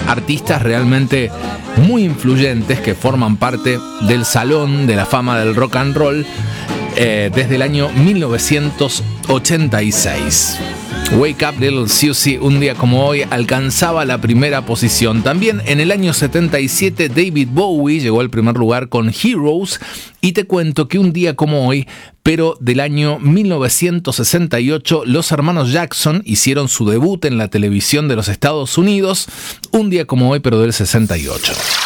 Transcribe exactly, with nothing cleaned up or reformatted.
artistas realmente muy influyentes que forman parte del Salón de la Fama del Rock and Roll eh, desde el año mil novecientos ochenta y seis. Wake Up Little Susie, un día como hoy, alcanzaba la primera posición. También en el año setenta y siete David Bowie llegó al primer lugar con Heroes. Y te cuento que un día como hoy, pero del año mil novecientos sesenta y ocho, los hermanos Jackson hicieron su debut en la televisión de los Estados Unidos. Un día como hoy, pero del sesenta y ocho.